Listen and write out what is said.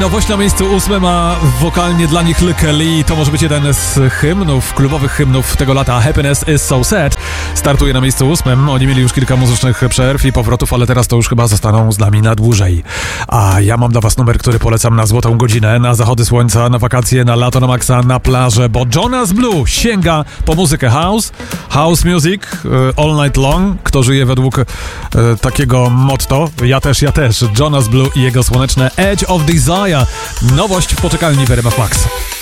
nowość na miejscu 8, a wokalnie dla nich Kelly. To może być jeden z hymnów, klubowych hymnów tego lata. Happiness is so sad startuje na miejscu 8. Oni mieli już kilka muzycznych przerw i powrotów, ale teraz to już chyba zostaną z nami na dłużej. A ja mam dla was numer, który polecam na złotą godzinę, na zachody słońca, na wakacje, na lato, na maksa, na plażę, bo Jonas Blue sięga po muzykę house music, all night long. Kto żyje według takiego motto? Ja też. Jonas Blue i jego słoneczne Edge of Desire. Nowość w poczekalni w RMF Max.